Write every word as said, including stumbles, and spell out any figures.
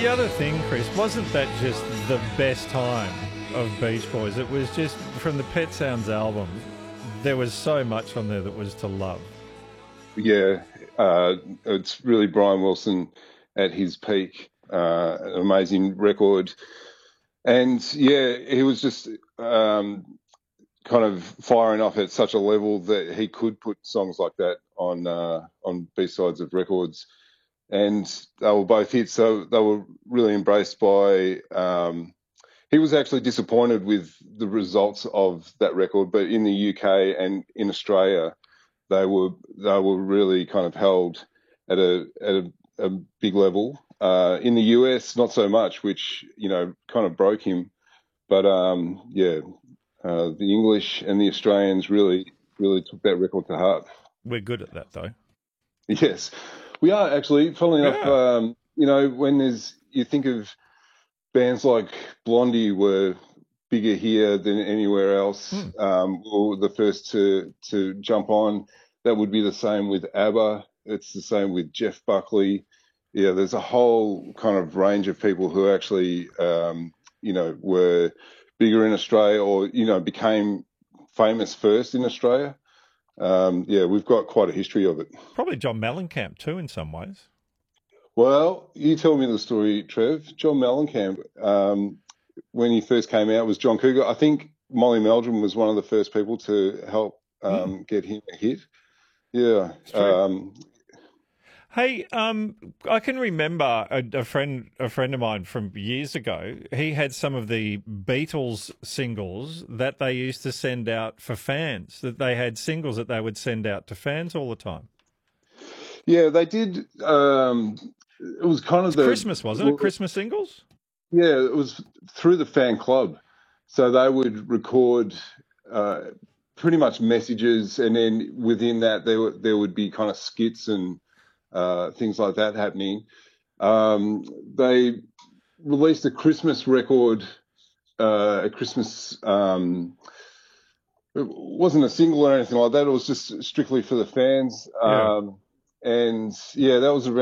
the other thing, Chris, wasn't that just the best time of Beach Boys? It was just, from the Pet Sounds album, there was so much on there that was to love. Yeah, uh, it's really Brian Wilson at his peak. Uh, an amazing record. And, yeah, he was just um, kind of firing off at such a level that he could put songs like that on uh, on B-sides of records. And they were both hits, so they were really embraced by... Um, he was actually disappointed with the results of that record, but in the U K and in Australia, they were they were really kind of held at a at a, a big level. Uh, in the U S, not so much, which, you know, kind of broke him. But, um, yeah, uh, the English and the Australians really, really took that record to heart. We're good at that, though. Yes, we are actually. Funnily enough, Yeah. um, you know, when there's, you think of bands like Blondie were bigger here than anywhere else, Mm. um, or the first to to jump on. That would be the same with ABBA. It's the same with Jeff Buckley. Yeah, there's a whole kind of range of people who actually, um, you know, were bigger in Australia or, you know, became famous first in Australia. Um, yeah, we've got quite a history of it. Probably John Mellencamp, too, in some ways. Well, you tell me the story, Trev. John Mellencamp, um, when he first came out, was John Cougar. I think Molly Meldrum was one of the first people to help um, mm. get him a hit. Yeah. Um, hey, um, I can remember a, a friend, a friend of mine from years ago. He had some of the Beatles singles that they used to send out for fans. That they had singles that they would send out to fans all the time. Yeah, they did. Um, it was kind of it's the Christmas, wasn't it? Christmas singles. Yeah, it was through the fan club. So they would record uh, pretty much messages, and then within that, there there would be kind of skits and uh, things like that happening. Um, they released a Christmas record, uh, a Christmas. Um, it wasn't a single or anything like that. It was just strictly for the fans. Yeah. Um, and yeah, that was around